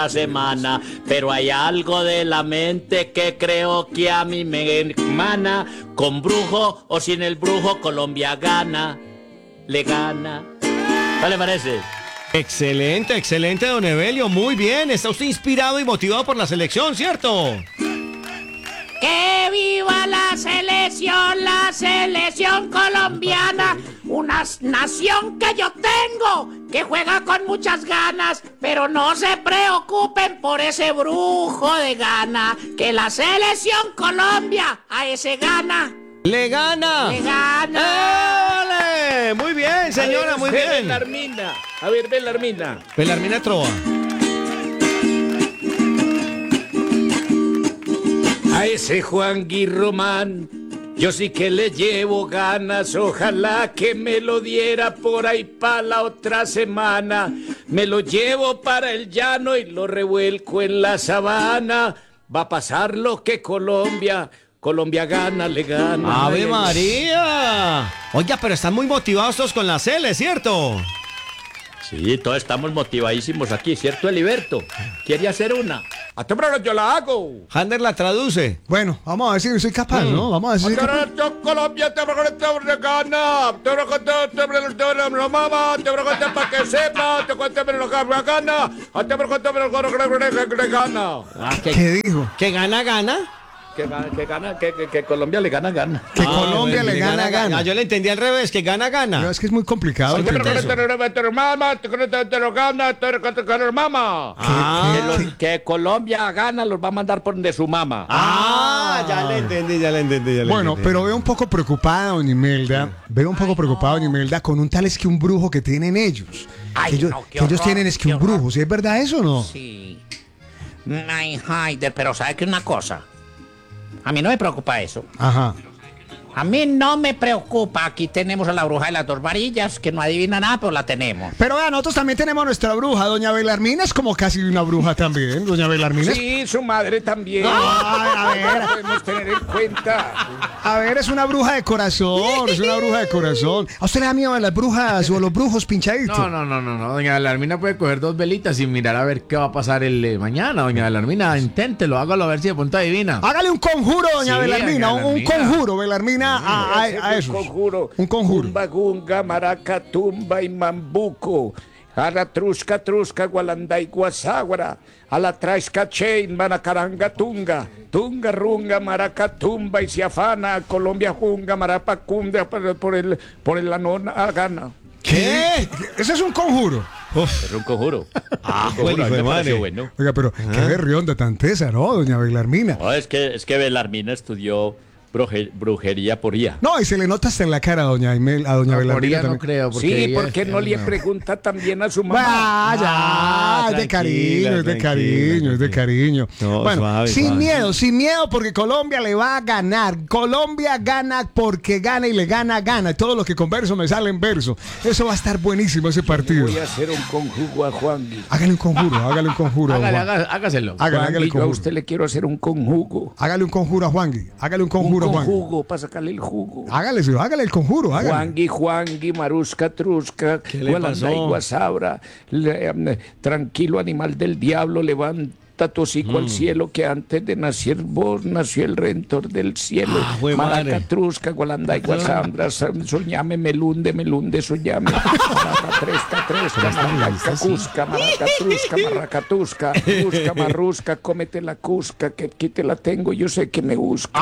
semana, pero hay algo de la mente que creo que a mí me emana. Con brujo o sin el brujo, Colombia gana, le gana. ¿Qué le parece? Excelente, excelente, don Evelio, muy bien. Está usted inspirado y motivado por la selección, ¿cierto? ¡Que viva la selección colombiana! Una nación que yo tengo, que juega con muchas ganas, pero no se preocupen por ese brujo de gana, que la selección Colombia a ese gana. ¡Le gana! ¡Le gana! ¡Ole! Muy bien, señora, muy bien. Belarmina. A ver, Belarmina. Belarmina Trova. A ese Juan Román, yo sí que le llevo ganas, ojalá que me lo diera por ahí para la otra semana. Me lo llevo para el llano y lo revuelco en la sabana. Va a pasar lo que Colombia gana, le gana. ¡Ave María! Oiga, pero están muy motivados todos con la Cele, ¿cierto? Sí, todos estamos motivadísimos aquí, ¿cierto, Heliberto? ¿Quiere hacer una? A temprano yo la hago. Hander la traduce. Bueno, vamos a ver si soy capaz, ¿no? Vamos a ver si soy capaz. Colombia te gana, te lo mama, te para que sepa, te cuente lo que gana, te gana. ¿Qué dijo? ¿Que gana? Que Colombia le gana. Que Colombia le gana. Ah, yo le entendí al revés, que gana. Pero es que es muy complicado. Que Colombia gana, los va a mandar por donde su mamá. Ya le entendí. Bueno, pero veo un poco preocupada, doña Imelda. Con un tal es que un brujo que tienen ellos. Ay, que no, qué ellos horror, tienen es que qué un brujo. ¿Sí es verdad eso o no? Sí. Ay, Haider, pero ¿sabe qué es una cosa? A mí no me preocupa eso. Ajá. A mí no me preocupa. Aquí tenemos a la bruja de las dos varillas, que no adivina nada, pero la tenemos. Pero vean, nosotros también tenemos nuestra bruja. Doña Belarmina es como casi una bruja también. Doña Belarmina. Sí, su madre también. A ver. Podemos tener en cuenta. A ver, es una bruja de corazón. ¿A usted le da miedo a las brujas o a los brujos pinchaditos? No. Doña Belarmina puede coger 2 velitas y mirar a ver qué va a pasar el mañana. Doña Belarmina, inténtelo, hágalo a ver si de punto adivina. Hágale un conjuro, doña Sí, Belarmina. doña Un Belarmina. conjuro, Belarmina, a eso. Un conjuro. Tumba, gunga, maraca, tumba y mambuco. A la trusca, gualanda y guaságuara. A la traisca, chain, manacaranga, tunga. Tunga, runga, maraca, tumba y se afana. Colombia, junga, marapacunda por el la nona gana. ¿Qué? Ese es un conjuro. Es un conjuro. Bueno, a mí me madre. pareció bueno. Oiga, pero qué berrionda tan tesa, ¿no, doña Belarmina? No, es que Belarmina estudió brujería por IA. No, y se le nota hasta en la cara a doña Belarmina Moría no también. creo. Sí, ella ¿por qué no le pregunta también a su mamá? Ya, es de cariño, es de cariño. No, bueno, suave, sin suave. miedo, porque Colombia le va a ganar. Colombia gana porque gana y le gana. Todo lo que converso me sale en verso. Eso va a estar buenísimo ese partido. Voy a hacer un conjugo a Juan. Hágale un conjuro. Hágaselo. Hágale un Yo a conjuro. usted le quiero hacer un conjugo. Hágale un conjuro a Juangui. Hágale un conjuro a Juangui. Conjugo para sacarle el jugo. Hágale el conjuro, hágale. Juangui, marusca, trusca, le gualanda y pasó? guasabra. Tranquilo animal del diablo, levanta tu hocico al cielo, que antes de nacer vos nació el Redentor del cielo. Jue madre. Maraca, trusca, gualanda y guasabra. Soñame, melunde, soñame. Maraca, tresca, maraca, cusca, maraca, trusca, marracatusca. Cusca, marrusca, cómete la cusca, que aquí te la tengo, yo sé que me busca.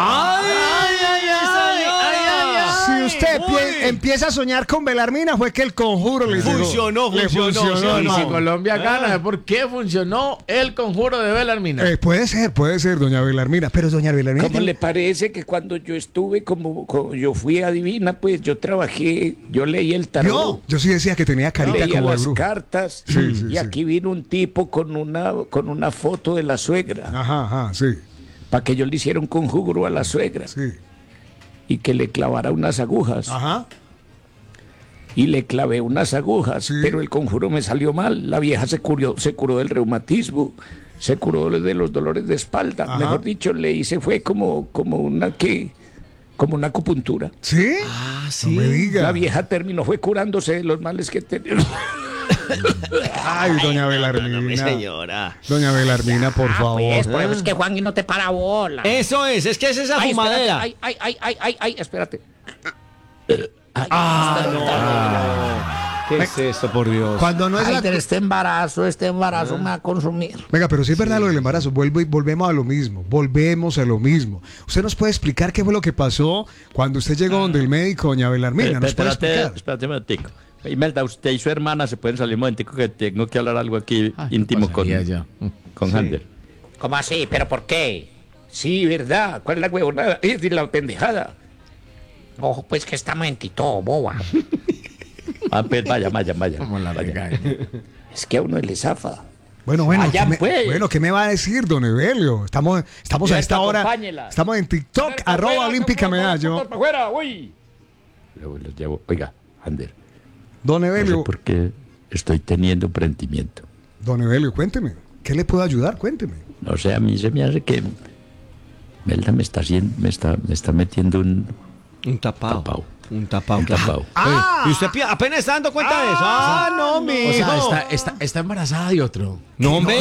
Si usted empieza a soñar con Belarmina, fue que el conjuro le llegó. Funcionó, Le funcionó, sí, Y si hermano. Colombia gana, ¿por qué funcionó el conjuro de Belarmina? Puede ser, doña Belarmina. Pero doña Belarmina. ¿Cómo le parece que cuando yo estuve como yo fui adivina, pues yo trabajé, yo leí el tarot, Yo sí decía que tenía carita leía como de las brujo. cartas, Sí, y aquí vino un tipo con una foto de la suegra, Ajá, sí. para que yo le hiciera un conjuro a la suegra Sí. y que le clavara unas agujas. Ajá. Y le clavé unas agujas, Sí. pero el conjuro me salió mal. La vieja se curó del reumatismo, se curó de los dolores de espalda. Ajá. Mejor dicho, le hice fue como una acupuntura. ¿Sí? Ah, No me diga. La vieja terminó fue curándose de los males que tenía. Ay, doña Belarmina. Señora. Doña Belarmina, por favor. Pues, por eso es que Juan no te para bola. Eso es que es esa Ay, fumadera. espérate, ay, espérate. ¿Qué es esto, por Dios? Cuando no es Ay, la... este embarazo me va a consumir. Venga, pero sí es verdad lo del embarazo. Volvemos a lo mismo. Volvemos a lo mismo. ¿Usted nos puede explicar qué fue lo que pasó cuando usted llegó donde el médico, doña Belarmina? ¿Nos puede explicar? Espérate un momentico. Imelda, usted y su hermana se pueden salir un momentico que tengo que hablar algo aquí Ay, íntimo ¿qué con pasaría ya? Hander. ¿Cómo así? ¿Pero por qué? Sí, ¿verdad? ¿Cuál es la huevonada? Es de la pendejada. Ojo, pues que está momentito, boba. Ah, pues vaya. Como la regaña. Es que a uno le zafa. Bueno, Allá, pues. ¿qué me va a decir, don Evelio? Estamos a Ya esta está, hora. acompáñela. Estamos en TikTok, @Olímpica Medallo. ¡Para afuera, uy! Luego los llevo. Oiga, Hander, Don no sé Evelio, por qué estoy teniendo un presentimiento. don Evelio, cuénteme. ¿Qué le puedo ayudar? Cuénteme. No sé, a mí se me hace que Melda me está metiendo un tapao. tapao. Un tapao. Un tapao. ¿Y usted apenas está dando cuenta de eso? Ah, no, mi O sea, está embarazada de otro. No, hombre.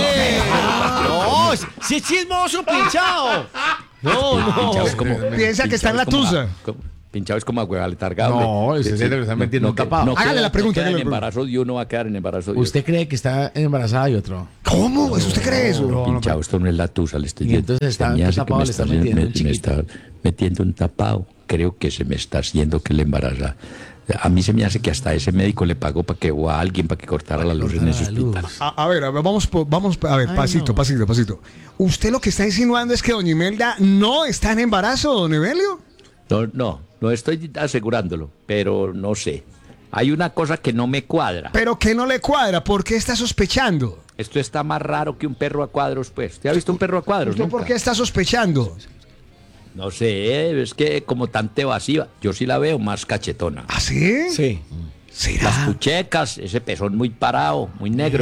No, si es chismoso, pinchado. No. Pinchado es como- Piensa que está en la pinchado es como tusa. Pinchado es como a hueva letargado. No, usted siente que le está metiendo un tapao. Hágale la pregunta, No queda hágale en la embarazo de uno, va a quedar en embarazo de ¿Usted cree que está embarazada de otro? ¿Cómo? ¿Usted cree eso? otro. Pinchado, esto no es la tusa, le estoy Y diciendo. entonces está- Se me ¿qué hace que tapado le está metiendo un me chiquito? está metiendo un tapao. Creo que se me está haciendo que le embaraza. A mí se me hace que hasta ese médico le pagó para que o a alguien para que cortara la luz en ese hospital. A ver, vamos a ver, pasito. ¿Usted lo que está insinuando es que doña Imelda no está en embarazo, don Evelio? No estoy asegurándolo, pero no sé. Hay una cosa que no me cuadra. ¿Pero qué no le cuadra? ¿Por qué está sospechando? Esto está más raro que un perro a cuadros, pues. ¿Usted ha visto un perro a cuadros? ¿Usted por Nunca. qué está sospechando? No sé, es que como tan evasiva. Yo sí la veo más cachetona. ¿Ah, sí? Sí. ¿Será? Las puchecas, ese pezón muy parado, muy negro.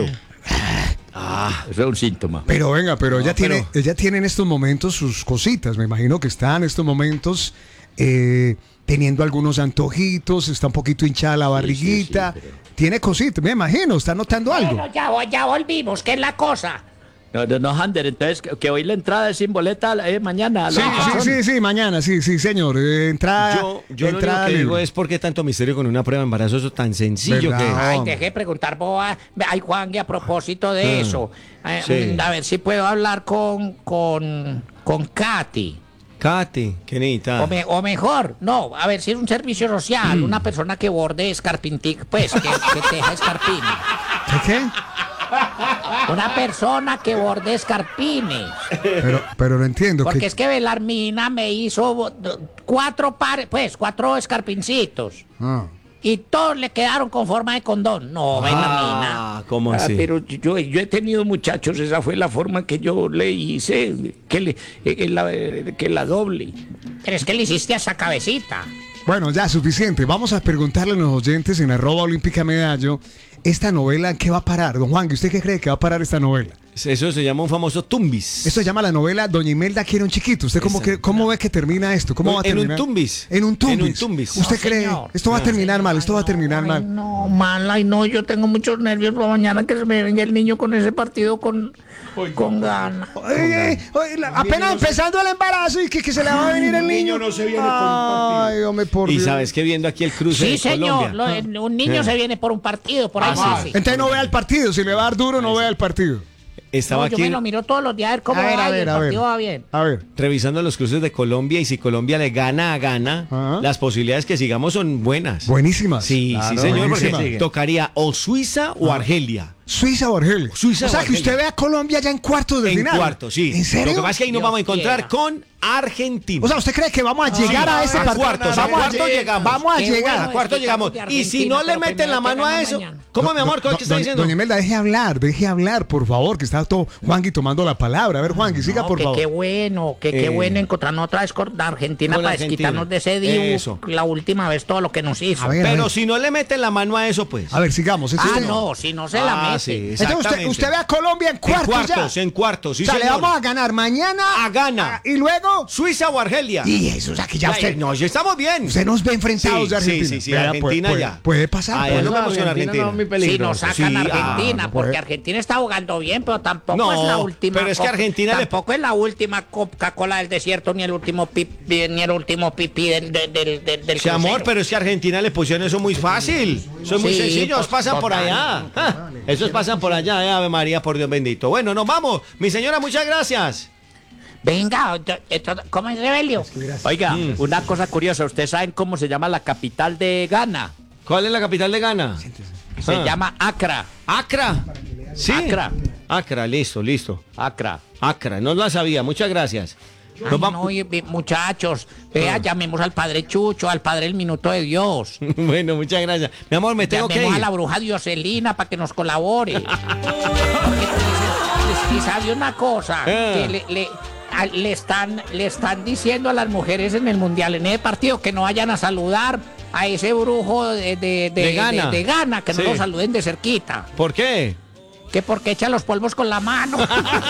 Eso es un síntoma. Pero venga, ella tiene en estos momentos sus cositas. Me imagino que está en estos momentos teniendo algunos antojitos, está un poquito hinchada la barriguita. sí, pero- Tiene cositas, me imagino, está notando algo. Bueno, ya volvimos, ¿qué es la cosa? No, Hander, entonces que hoy la entrada es sin boleta mañana. Sí, mañana, sí, señor. Entrada. Yo lo único entrada que digo libre. es por qué tanto misterio con una prueba de embarazo, eso tan sencillo ¿Verdad? que es. Ay, hombre. dejé de preguntar, boba. Ay, Juan, y a propósito de eso, sí. a ver si puedo hablar con Katy. Katy, ¿qué necesita? O mejor, no, a ver si es un servicio social, una persona que borde escarpintic, pues, que teja escarpines. ¿Qué? Una persona que borde escarpines. Pero no entiendo. Porque ¿qué? es que Belarmina me hizo 4 pares, pues, 4 escarpincitos. Ah. Y todos le quedaron con forma de condón. No, Belarmina. ¿Cómo así? Pero yo he tenido muchachos, esa fue la forma que yo le hice, que la doble. Pero es que le hiciste a esa cabecita. Bueno, ya, suficiente. Vamos a preguntarle a los oyentes en @Olímpica Medallo esta novela en qué va a parar. Don Juan, ¿usted qué cree que va a parar esta novela? Eso se llama un famoso tumbis. Esto se llama la novela Doña Imelda quiere un chiquito. ¿Usted cómo ve que termina esto? ¿Cómo va a En un terminar? tumbis. En un tumbis. En un tumbis. ¿Usted No, cree? señor. Esto va a terminar mal, esto va a terminar Ay, mal. no, mal, ay, no, yo tengo muchos nervios para mañana que se me venga el niño con ese partido con ganas. Apenas empezando el embarazo y que se le va a venir el niño. no se viene con un partido. Ay, hombre, por Y Dios. sabes que viendo aquí el cruce Sí, de señor, Colombia. un niño se viene por un partido, por ahí sí. Entonces no vea el partido. Si le va a dar duro, no vea el partido. Estaba No, yo aquí me lo miro todos los días a ver cómo va y el partido va bien. A ver. revisando los cruces de Colombia y si Colombia le gana a Ghana, Ajá. las posibilidades que sigamos son buenas. Buenísimas. Sí, Claro, sí, señor, buenísimas. porque tocaría o Suiza o Argelia. Suiza o Argelia. Suiza o sea o que Argelia. usted ve a Colombia ya en cuartos de En final. cuarto, sí. ¿En serio? Lo que pasa es que ahí nos Dios vamos a encontrar quiera. con Argentina. O sea, ¿usted cree que vamos a llegar a ese a partido? cuartos, a cuartos llegamos. Vamos a Qué llegar. bueno. a cuarto es que llegamos. estamos de Y si no Argentina, le pero meten la primero mano que a gana eso, mañana. ¿cómo, mi amor? ¿Qué está diciendo? Doña Imelda, deje hablar, por favor, que está todo Juangui tomando la palabra. A ver, Juangui, siga, No, por que favor. qué bueno, qué bueno encontrarnos otra vez con Argentina Con para Argentina. desquitarnos de ese dibu Eso. la última vez todo lo que nos hizo. A ver, Pero si no le meten la mano a eso, pues. A ver, sigamos. Esto Ah, es- no, si no se la sí, Entonces exactamente. usted ve a Colombia en cuartos, ya. En cuartos, sí, O sea, le señor. vamos a ganar mañana. A Ghana. Y luego. Suiza o Argelia. Y eso, o sea, que ya Ay, usted. no, ya estamos bien. Usted nos ve enfrentados de Argentina. Sí, Vea, Argentina ya. Puede pasar. Ah, puede no pasar. vemos con Argentina. no, muy Si peligroso. nos sacan Sí, Argentina, no porque puede. Argentina está jugando bien, pero tampoco No, es la última. pero es que Argentina le- tampoco es la última Coca-Cola del desierto, ni el último pipí del Sí, amor, crucero. pero es que a Argentina le pusieron eso muy fácil. Eso es muy Sí, sencillo, pues, pasan por total. allá. Ah, esos pasan por allá, Ave María, por Dios bendito. Bueno, nos vamos. Mi señora, muchas gracias. Venga, ¿cómo es Rebelio? Oiga, una cosa curiosa, ¿ustedes saben cómo se llama la capital de Ghana? ¿Cuál es la capital de Ghana? Se Ah. llama Accra. Accra. Sí. Accra. Accra, listo. Accra. Accra, no la sabía. Muchas gracias. Ay, Nos vamos- no, muchachos, vea, llamemos al Padre Chucho, al Padre del Minuto de Dios. Bueno, muchas gracias. Mi amor, me tengo que Llamemos ir. a la bruja Dioselina para que nos colabore. Porque y sabe una cosa, que le están diciendo a las mujeres en el mundial, en ese partido, que no vayan a saludar a ese brujo de Ghana. de Ghana, que no Sí. lo saluden de cerquita, ¿Por qué? que porque echa los polvos con la mano.